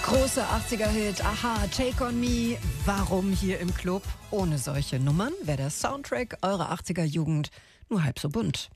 Große 80er-Hit, aha, Take on Me. Warum hier im Club? Ohne solche Nummern wäre der Soundtrack eurer 80er-Jugend nur halb so bunt.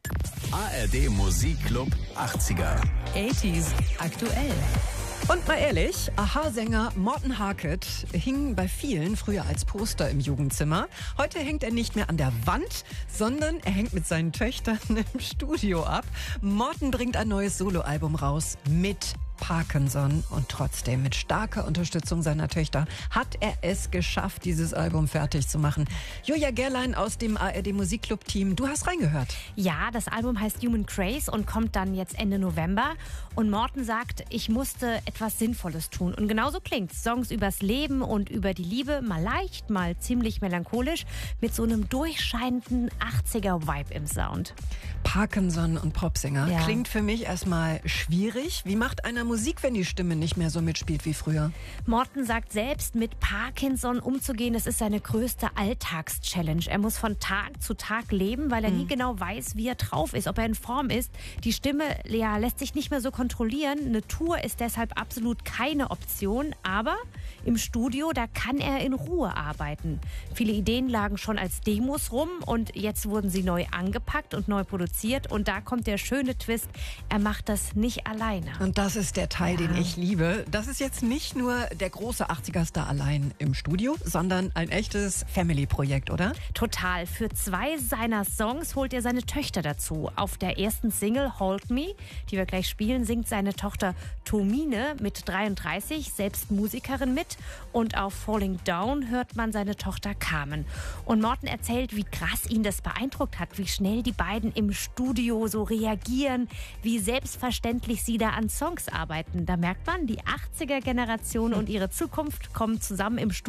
ARD Musikclub 80er. 80s aktuell. Und mal ehrlich, aha-Sänger Morten Harket hing bei vielen früher als Poster im Jugendzimmer. Heute hängt er nicht mehr an der Wand, sondern er hängt mit seinen Töchtern im Studio ab. Morten bringt ein neues Soloalbum raus mit Parkinson und trotzdem mit starker Unterstützung seiner Töchter hat er es geschafft, dieses Album fertig zu machen. Julia Gerlein aus dem ARD Musikclub-Team, du hast reingehört. Ja, das Album heißt Human Craze und kommt dann jetzt Ende November. Und Morten sagt, ich musste etwas Sinnvolles tun. Und genauso klingt's. Songs übers Leben und über die Liebe, mal leicht, mal ziemlich melancholisch, mit so einem durchscheinenden 80er-Vibe im Sound. Parkinson und Popsänger. Ja. Klingt für mich erstmal schwierig. Wie macht einer Musik, wenn die Stimme nicht mehr so mitspielt wie früher? Morten sagt selbst, mit Parkinson umzugehen, das ist seine größte Alltagschallenge. Er muss von Tag zu Tag leben, weil er nie genau weiß, wie er drauf ist, ob er in Form ist. Die Stimme lässt sich nicht mehr so kontrollieren. Eine Tour ist deshalb absolut keine Option. Aber im Studio, da kann er in Ruhe arbeiten. Viele Ideen lagen schon als Demos rum und jetzt wurden sie neu angepackt und neu produziert. Und da kommt der schöne Twist, er macht das nicht alleine. Und das ist der Teil, den ich liebe. Das ist jetzt nicht nur der große 80er-Star allein im Studio, sondern ein echtes Family-Projekt, oder? Total. Für 2 seiner Songs holt er seine Töchter dazu. Auf der ersten Single Hold Me, die wir gleich spielen, singt seine Tochter Tomine mit 33, selbst Musikerin mit. Und auf Falling Down hört man seine Tochter Carmen. Und Morten erzählt, wie krass ihn das beeindruckt hat, wie schnell die beiden im Studio so reagieren, wie selbstverständlich sie da an Songs arbeiten. Da merkt man, die 80er-Generation und ihre Zukunft kommen zusammen im Studio.